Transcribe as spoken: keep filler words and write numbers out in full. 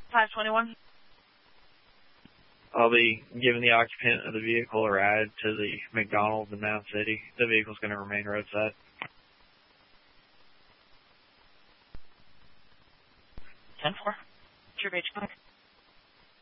five twenty-one. I'll be giving the occupant of the vehicle a ride to the McDonald's in Mound City. The vehicle's going to remain roadside. ten four. True H.